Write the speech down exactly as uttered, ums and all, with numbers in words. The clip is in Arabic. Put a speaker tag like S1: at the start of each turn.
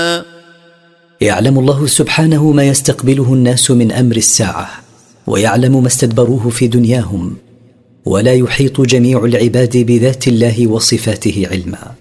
S1: يعلم الله سبحانه ما يستقبله الناس من أمر الساعة، ويعلم ما استدبروه في دنياهم، ولا يحيط جميع العباد بذات الله وصفاته علما.